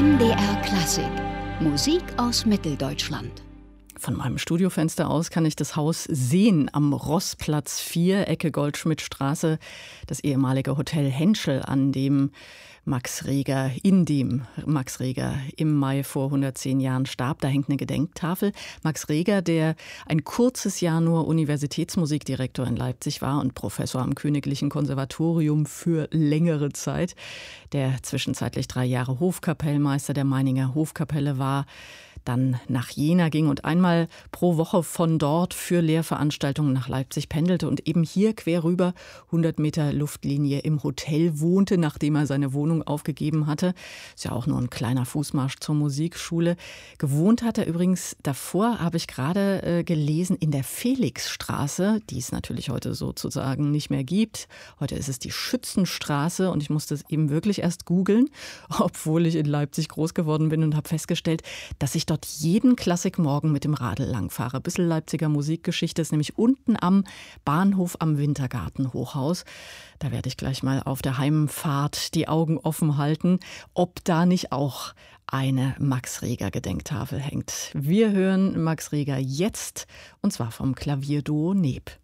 MDR Klassik. Musik aus Mitteldeutschland. Von meinem Studiofenster aus kann ich das Haus sehen am Roßplatz 4, Ecke Goldschmidtstraße, das ehemalige Hotel Henschel, in dem Max Reger im Mai vor 110 Jahren starb. Da hängt eine Gedenktafel. Max Reger, der ein kurzes Jahr nur Universitätsmusikdirektor in Leipzig war und Professor am Königlichen Konservatorium für längere Zeit, der zwischenzeitlich 3 Jahre Hofkapellmeister der Meininger Hofkapelle war, dann nach Jena ging und einmal pro Woche von dort für Lehrveranstaltungen nach Leipzig pendelte und eben hier quer rüber 100 Meter Luftlinie im Hotel wohnte, nachdem er seine Wohnung aufgegeben hatte. Ist ja auch nur ein kleiner Fußmarsch zur Musikschule. Gewohnt hat er übrigens davor, habe ich gerade gelesen, in der Felixstraße, die es natürlich heute sozusagen nicht mehr gibt. Heute ist es die Schützenstraße und ich musste es eben wirklich erst googeln, obwohl ich in Leipzig groß geworden bin und habe festgestellt, dass ich dort jeden Klassikmorgen mit dem Radl langfahre. Ein bisschen Leipziger Musikgeschichte ist nämlich unten am Bahnhof am Wintergarten-Hochhaus. Da werde ich gleich mal auf der Heimfahrt die Augen offen halten, ob da nicht auch eine Max-Reger-Gedenktafel hängt. Wir hören Max Reger jetzt, und zwar vom Klavierduo Neb.